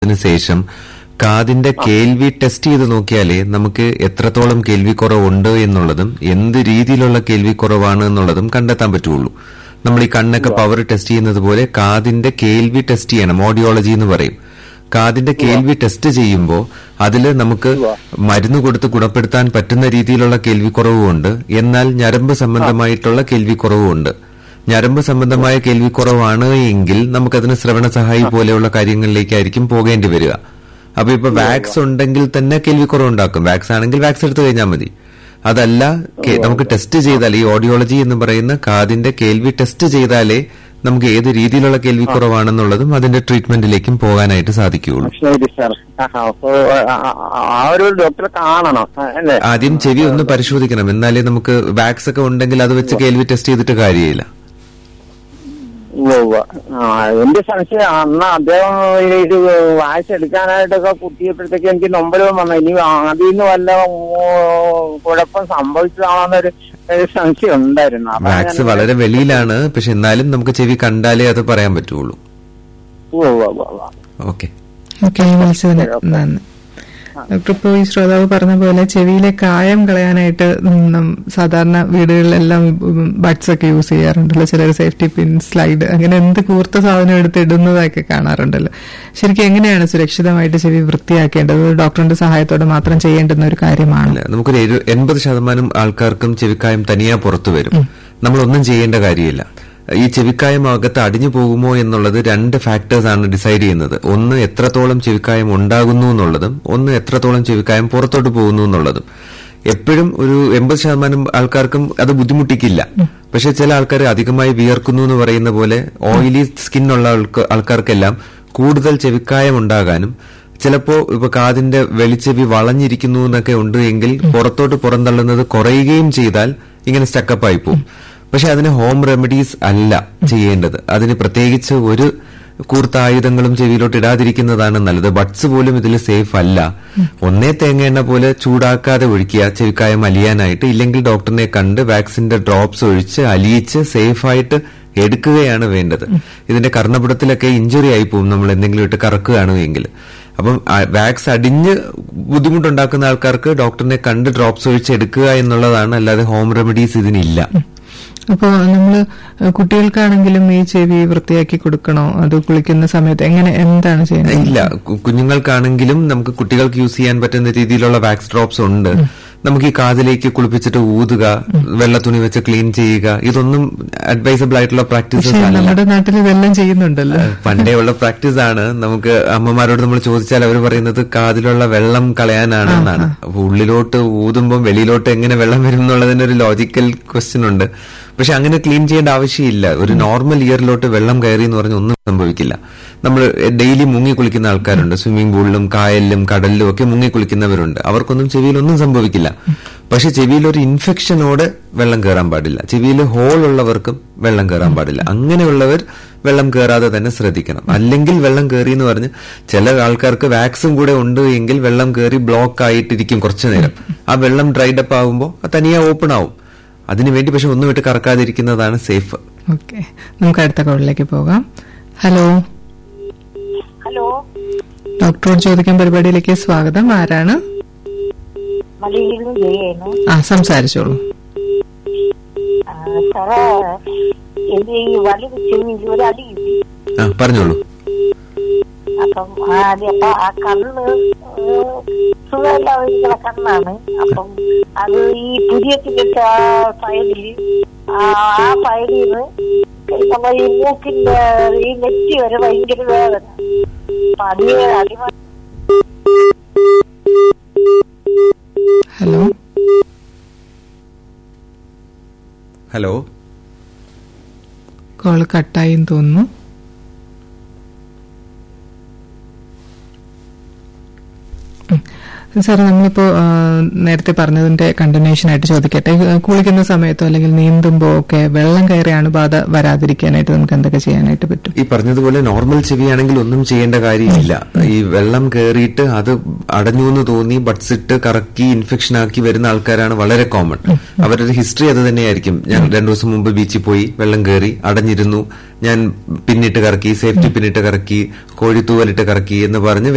ശേഷം കാതിന്റെ കേൾവി ടെസ്റ്റ് ചെയ്ത് നോക്കിയാലേ നമുക്ക് എത്രത്തോളം കേൾവി കുറവുണ്ട് എന്നുള്ളതും എന്ത് രീതിയിലുള്ള കേൾവി കുറവാണ് എന്നുള്ളതും കണ്ടെത്താൻ പറ്റുള്ളൂ. നമ്മൾ ഈ കണ്ണൊക്കെ പവർ ടെസ്റ്റ് ചെയ്യുന്നത് പോലെ കാതിന്റെ കേൾവി ടെസ്റ്റ് ചെയ്യണം. ഓഡിയോളജി എന്ന് പറയും. കാതിന്റെ കേൾവി ടെസ്റ്റ് ചെയ്യുമ്പോൾ അതിൽ നമുക്ക് മരുന്ന് കൊടുത്ത് ഗുണപ്പെടുത്താൻ പറ്റുന്ന രീതിയിലുള്ള കേൾവി കുറവുമുണ്ട്, എന്നാൽ ഞരമ്പ് സംബന്ധമായിട്ടുള്ള കേൾവി കുറവുമുണ്ട്. ഞരമ്പ് സംബന്ധമായ കേൾവി കുറവാണ് എങ്കിൽ നമുക്കതിന് ശ്രവണ സഹായി പോലെയുള്ള കാര്യങ്ങളിലേക്കായിരിക്കും പോകേണ്ടി വരിക. അപ്പൊ ഇപ്പൊ വാക്സ് ഉണ്ടെങ്കിൽ തന്നെ കേൾവി കുറവുണ്ടാക്കും. വാക്സ് ആണെങ്കിൽ വാക്സ് എടുത്തു കഴിഞ്ഞാൽ മതി. അതല്ല, നമുക്ക് ടെസ്റ്റ് ചെയ്താൽ ഈ ഓഡിയോളജി എന്ന് പറയുന്ന കാതിന്റെ കേൾവി ടെസ്റ്റ് ചെയ്താലേ നമുക്ക് ഏത് രീതിയിലുള്ള കേൾവി കുറവാണെന്നുള്ളതും അതിന്റെ ട്രീറ്റ്മെന്റിലേക്കും പോകാനായിട്ട് സാധിക്കുകയുള്ളൂ. ആദ്യം ചെവി ഒന്ന് പരിശോധിക്കണം, എന്നാലേ നമുക്ക് വാക്സ് ഒക്കെ ഉണ്ടെങ്കിൽ അത് വെച്ച് കേൾവി ടെസ്റ്റ് ചെയ്തിട്ട് കാര്യമില്ല. എന്റെ സംശയം അന്ന് അദ്ദേഹം ഇത് വാക്സ് എടുക്കാനായിട്ടൊക്കെ കുത്തിയപ്പോഴത്തേക്ക് എനിക്ക് നൊമ്പരം വന്നു. ഇനി അതിൽ നിന്ന് വല്ല കുഴപ്പം സംഭവിച്ചതാണെന്നൊരു സംശയം ഉണ്ടായിരുന്നു. വാക്സ് വളരെ വെളിയിലാണ്, പക്ഷെ എന്നാലും നമുക്ക് ചെവി കണ്ടാലേ അത് പറയാൻ പറ്റുള്ളൂ. ഓക്കെ, വിളിച്ചതിന് നന്ദി. ഡോക്ടർ, ഇപ്പോൾ ഈ ശ്രോതാവ് പറഞ്ഞ പോലെ ചെവിയിലെ കായം കളയാനായിട്ട് സാധാരണ വീടുകളിലെല്ലാം ബഡ്സ് ഒക്കെ യൂസ് ചെയ്യാറുണ്ടല്ലോ. ചിലർ സേഫ്റ്റി പിൻ, സ്ലൈഡ്, അങ്ങനെ എന്ത് കൂർത്ത സാധനം എടുത്ത് ഇടുന്നതൊക്കെ കാണാറുണ്ടല്ലോ. ശരിക്കും എങ്ങനെയാണ് സുരക്ഷിതമായിട്ട് ചെവി വൃത്തിയാക്കേണ്ടത്? ഡോക്ടറിന്റെ സഹായത്തോടെ മാത്രം ചെയ്യേണ്ടുന്ന ഒരു കാര്യമാണ്. നമുക്കൊരു 80% ആൾക്കാർക്കും ചെവിക്കായം തനിയാ പുറത്തു വരും. നമ്മളൊന്നും ചെയ്യേണ്ട കാര്യമില്ല. ഈ ചെവിക്കായം അകത്ത് അടിഞ്ഞു പോകുമോ എന്നുള്ളത് 2 ഫാക്ടേഴ്സ് ആണ് ഡിസൈഡ് ചെയ്യുന്നത്. ഒന്ന് എത്രത്തോളം ചെവിക്കായം ഉണ്ടാകുന്നു എന്നുള്ളതും, ഒന്ന് എത്രത്തോളം ചെവിക്കായം പുറത്തോട്ട് പോകുന്നു എന്നുള്ളതും. എപ്പോഴും ഒരു 80% ആൾക്കാർക്കും അത് ബുദ്ധിമുട്ടിക്കില്ല. പക്ഷെ ചില ആൾക്കാർ അധികമായി വിയർക്കുന്നു എന്ന് പറയുന്ന പോലെ ഓയിലി സ്കിന്നുള്ള ആൾക്കാർക്കെല്ലാം കൂടുതൽ ചെവിക്കായം ഉണ്ടാകാനും, ചിലപ്പോ ഇപ്പൊ കാതിന്റെ വെളിച്ചെവി വളഞ്ഞിരിക്കുന്നു എന്നൊക്കെ ഉണ്ട് എങ്കിൽ പുറത്തോട്ട് പുറന്തള്ളുന്നത് കുറയുകയും ചെയ്താൽ ഇങ്ങനെ സ്റ്റക്കപ്പായി പോകും. പക്ഷെ അതിന് ഹോം റെമഡീസ് അല്ല ചെയ്യേണ്ടത്. അതിന് പ്രത്യേകിച്ച് ഒരു കൂർത്ത ആയുധങ്ങളും ചെവിയിലോട്ട് ഇടാതിരിക്കുന്നതാണ് നല്ലത്. ബഡ്സ് പോലും ഇതിൽ സേഫ് അല്ല. ഒന്നേ തേങ്ങ എണ്ണ പോലെ ചൂടാക്കാതെ ഒഴിക്കുക ചെവിക്കായം അലിയാനായിട്ട്. ഇല്ലെങ്കിൽ ഡോക്ടറിനെ കണ്ട് വാക്സിന്റെ ഡ്രോപ്സ് ഒഴിച്ച് അലിയിച്ച് സേഫായിട്ട് എടുക്കുകയാണ് വേണ്ടത്. ഇതിന്റെ കർണപുടത്തിലൊക്കെ ഇഞ്ചുറി ആയി പോകും നമ്മൾ എന്തെങ്കിലും ഇട്ട് കറക്കുകയാണെങ്കിൽ. അപ്പം വാക്സ് അടിഞ്ഞ് ബുദ്ധിമുട്ടുണ്ടാക്കുന്ന ആൾക്കാർക്ക് ഡോക്ടറിനെ കണ്ട് ഡ്രോപ്സ് ഒഴിച്ച് എടുക്കുക എന്നുള്ളതാണ്, അല്ലാതെ ഹോം റെമഡീസ് ഇതിനില്ല. അപ്പോൾ നമ്മള് കുട്ടികൾക്കാണെങ്കിലും ഈ ചെവി വൃത്തിയാക്കി കൊടുക്കണോ? അത് കുളിക്കുന്ന സമയത്ത് എന്താണ് ചെയ്യുന്നത്? ഇല്ല, കുഞ്ഞുങ്ങൾക്കാണെങ്കിലും നമുക്ക് കുട്ടികൾക്ക് യൂസ് ചെയ്യാൻ പറ്റുന്ന രീതിയിലുള്ള വാക്സ് ഡ്രോപ്സ് ഉണ്ട്. നമുക്ക് ഈ കാതിലേക്ക് കുളിപ്പിച്ചിട്ട് ഊതുക, വെള്ള തുണി വെച്ച് ക്ലീൻ ചെയ്യുക, ഇതൊന്നും അഡ്വൈസബിൾ ആയിട്ടുള്ള പ്രാക്ടീസസ് അല്ല. നമ്മുടെ നാട്ടിൽ ഇതെല്ലാം ചെയ്യുന്നുണ്ടല്ലോ. പണ്ടേ ഉള്ള പ്രാക്ടീസ് ആണ്. നമുക്ക് അമ്മമാരോട് നമ്മൾ ചോദിച്ചാൽ അവർ പറയുന്നത് കാതിലുള്ള വെള്ളം കളയാനാണെന്നാണ്. അപ്പൊ ഉള്ളിലോട്ട് ഊതുമ്പോൾ വെളിയിലോട്ട് എങ്ങനെ വെള്ളം വരും എന്നുള്ളതിന് ഒരു ലോജിക്കൽ ക്വസ്റ്റ്യൻ ഉണ്ട്. പക്ഷെ അങ്ങനെ ക്ലീൻ ചെയ്യേണ്ട ആവശ്യമില്ല. ഒരു നോർമൽ ഇയറിലോട്ട് വെള്ളം കയറി എന്ന് പറഞ്ഞാൽ ഒന്നും സംഭവിക്കില്ല. നമ്മൾ ഡെയിലി മുങ്ങി കുളിക്കുന്ന ആൾക്കാരുണ്ട്. സ്വിമ്മിംഗ് പൂളിലും കായലിലും കടലിലും ഒക്കെ മുങ്ങി കുളിക്കുന്നവരുണ്ട്. അവർക്കൊന്നും ചെവിയിലൊന്നും സംഭവിക്കില്ല. പക്ഷെ ചെവിയിലൊരു ഇൻഫെക്ഷനോട് വെള്ളം കയറാൻ പാടില്ല. ചെവിയിൽ ഹോൾ ഉള്ളവർക്കും വെള്ളം കയറാൻ പാടില്ല. അങ്ങനെയുള്ളവർ വെള്ളം കയറാതെ തന്നെ ശ്രദ്ധിക്കണം. അല്ലെങ്കിൽ വെള്ളം കയറി എന്ന് പറഞ്ഞ് ചില ആൾക്കാർക്ക് വാക്സും കൂടെ ഉണ്ട് എങ്കിൽ വെള്ളം കയറി ബ്ലോക്ക് ആയിട്ടിരിക്കും കുറച്ചു നേരം. ആ വെള്ളം ഡ്രൈഡപ്പ് ആകുമ്പോൾ തനിയെ ഓപ്പൺ ആവും. അതിനുവേണ്ടി പക്ഷെ ഒന്നും ഇട്ട് കറക്കാതിരിക്കുന്നതാണ് സേഫ്. ഓക്കെ, നമുക്ക് അടുത്ത കോളിലേക്ക് പോകാം. ഹലോ, ഡോക്ടറോട് ചോദിക്കാൻ പരിപാടിയിലേക്ക് സ്വാഗതം. ആരാണ്? സംസാരിച്ചോളൂ. പറഞ്ഞോളൂ. അപ്പം ആ കണ്ണ് സുഖമില്ലാതിരിക്കുന്ന കണ്ണാണ്. അപ്പം അത് ഈ പുതിയത്തിന്റെ സൈഡിൽ ആ സൈഡിൽ നിന്ന് നമ്മൾ ഈ മൂക്കിന്റെ ഈ നെറ്റി വരെ ഭയങ്കര വേദന. അപ്പൊ ഹലോ ഹലോ കോൾ കട്ടായി തോന്നുന്നു. സാർ, നമ്മളിപ്പോ നേരത്തെ പറഞ്ഞതിന്റെ കണ്ടിന്യൂഷൻ ആയിട്ട് ചോദിക്കട്ടെ. കുളിക്കുന്ന സമയത്തോ അല്ലെങ്കിൽ നീന്തുമ്പോ ഒക്കെ വെള്ളം കയറിയാണ് ബാധ വരാതിരിക്കാനായിട്ട് നമുക്ക് എന്തൊക്കെ ചെയ്യാനായിട്ട് പറ്റും? ഈ പറഞ്ഞതുപോലെ നോർമൽ ചെവിയാണെങ്കിൽ ഒന്നും ചെയ്യേണ്ട കാര്യമില്ല. ഈ വെള്ളം കയറിയിട്ട് അത് അടഞ്ഞു എന്ന് തോന്നി ബഡ്സ് ഇട്ട് കറക്കി ഇൻഫെക്ഷൻ ആക്കി വരുന്ന ആൾക്കാരാണ് വളരെ കോമൺ. അവരുടെ ഹിസ്റ്ററി അത് തന്നെയായിരിക്കും. ഞാൻ 2 ദിവസം മുമ്പ് ബീച്ചിൽ പോയി, വെള്ളം കയറി അടഞ്ഞിരുന്നു, ഞാൻ പിന്നിട്ട് കറക്കി, സേഫ്റ്റി പിന്നിട്ട് കറക്കി, കോഴിത്തൂവലിട്ട് കറക്കി എന്ന് പറഞ്ഞ്